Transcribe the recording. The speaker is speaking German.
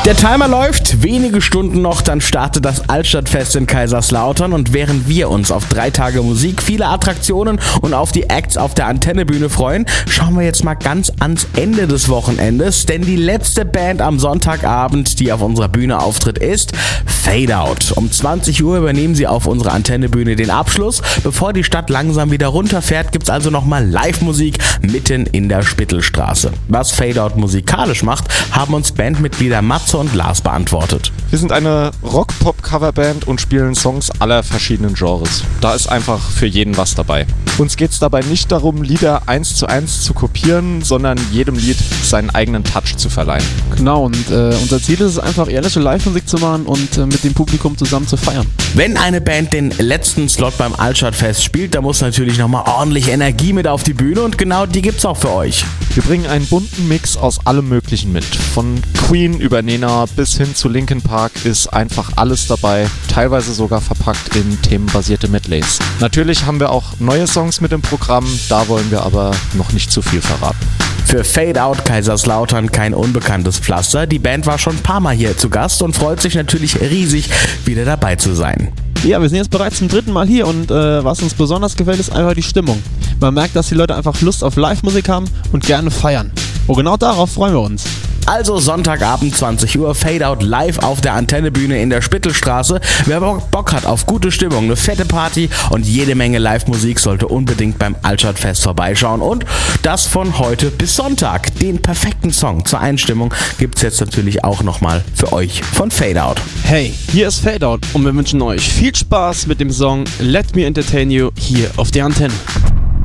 Der Timer läuft, wenige Stunden noch, dann startet das Altstadtfest in Kaiserslautern und während wir uns auf 3 Tage Musik, viele Attraktionen und auf die Acts auf der Antennebühne freuen, schauen wir jetzt mal ganz ans Ende des Wochenendes, denn die letzte Band am Sonntagabend, die auf unserer Bühne auftritt, ist Fade Out. Um 20 Uhr übernehmen sie auf unserer Antennebühne den Abschluss. Bevor die Stadt langsam wieder runterfährt, gibt's also nochmal Live-Musik mitten in der Spittelstraße. Was Fade Out musikalisch macht, haben uns Bandmitglieder Matze und Lars beantwortet. Wir sind eine Rock-Pop-Coverband und spielen Songs aller verschiedenen Genres. Da ist einfach für jeden was dabei. Uns geht es dabei nicht darum, Lieder 1:1 zu kopieren, sondern jedem Lied seinen eigenen Touch zu verleihen. Genau, und unser Ziel ist es einfach, ehrliche Live-Musik zu machen und mit dem Publikum zusammen zu feiern. Wenn eine Band den letzten Slot beim Altstadtfest spielt, dann muss natürlich nochmal ordentlich Energie mit auf die Bühne und genau die gibt's auch für euch. Wir bringen einen bunten Mix aus allem Möglichen mit. Von Queen über Nena bis hin zu Linkin Park ist einfach alles dabei, teilweise sogar verpackt in themenbasierte Medleys. Natürlich haben wir auch neue Songs mit im Programm, da wollen wir aber noch nicht zu viel verraten. Für Fade Out Kaiserslautern kein unbekanntes Pflaster. Die Band war schon ein paar Mal hier zu Gast und freut sich natürlich riesig, wieder dabei zu sein. Ja, wir sind jetzt bereits zum 3. Mal hier und was uns besonders gefällt, ist einfach die Stimmung. Man merkt, dass die Leute einfach Lust auf Live-Musik haben und gerne feiern. Und genau darauf freuen wir uns. Also Sonntagabend 20 Uhr, Fade Out live auf der Antennebühne in der Spittelstraße. Wer Bock hat auf gute Stimmung, eine fette Party und jede Menge Live-Musik, sollte unbedingt beim Altstadtfest vorbeischauen. Und das von heute bis Sonntag. Den perfekten Song zur Einstimmung gibt's jetzt natürlich auch nochmal für euch von Fade Out. Hey, hier ist Fade Out und wir wünschen euch viel Spaß mit dem Song Let Me Entertain You hier auf der Antenne.